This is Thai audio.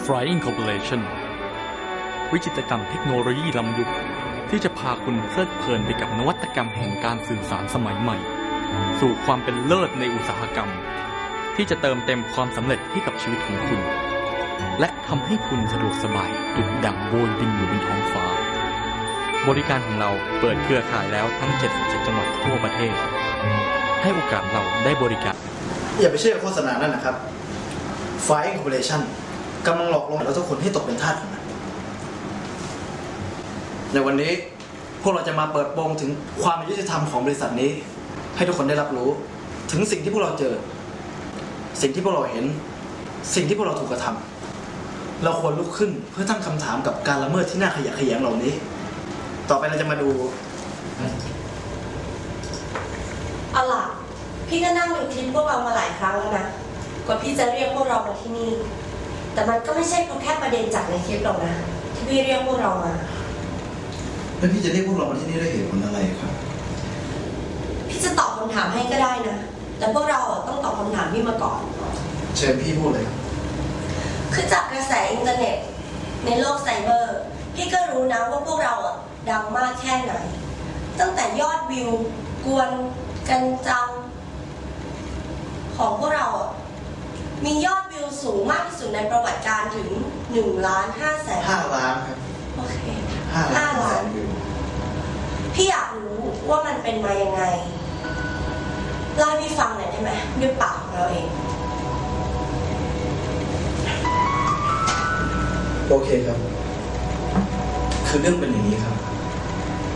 Flying Corporation วิจิตรกรรมเทคโนโลยีล้ำยุคที่จะพาคุณเพลิดเพลินไปกับนวัตกรรมแห่งการสื่อสารสมัยใหม่สู่ความเป็นเลิศในอุตสาหกรรมที่จะเติมเต็มความสำเร็จให้กับชีวิตของคุณและทำให้คุณสะดวกสบายดุจดั่งโบยบินอยู่บนท้องฟ้าบริการของเราเปิดเครือข่ายแล้วทั้ง77จังหวัดทั่วประเทศให้โอกาสเราได้บริการอย่าไปเชื่อโฆษณานั่นนะครับ Flying Corporation กำลังหลอกลวงเราทุกคนให้ตกเป็นทาสของมันในวันนี้พวกเราจะมาเปิดโปงถึงความอายุติธรรมของบริษัทนี้ให้ทุกคนได้รับรู้ถึงสิ่งที่พวกเราเจอสิ่งที่พวกเราเห็นสิ่งที่พวกเราถูกกระทำเราควรลุกขึ้นเพื่อตั้งคำถามกับการละเมิดที่น่าขยะแขยงเหล่านี้ต่อไปเราจะมาดูเอาล่ะพี่ก็นั่งดูคลิปพวกเรามาหลายครั้งแล้วนะกว่าพี่จะเรียกพวกเรามาที่นี่แต่มันก็ไม่ใช่เพราะแค่ประเด็นจากในคลิปหรอกนะที่พี่เรียกพวกเรามาแล้วพี่จะเรียกพวกเรามาที่นี่ด้วยเหตุผลอะไรครับพี่จะตอบคำถามให้ก็ได้นะแต่พวกเราต้องตอบคำถามพี่มาก่อนเชิญพี่พูดเลยคือจากกระแสอินเทอร์เน็ตในโลกไซเบอร์พี่ก็รู้นะว่าพวกเราดังมากแค่ไหนตั้งแต่ยอดวิวกวนกันจังของพวกเรามียอดวิวสูงมากที่สุดในประวัติการถึง1.5 ล้าน 5 ล้านครับโอเค 5 ล้านวิวพี่อยากรู้ว่ามันเป็นมายังไงเล่าให้พี่ฟังหน่อยได้ไหมด้วยปากของเราเองโอเคครับคือเรื่องเป็นอย่างนี้ครับ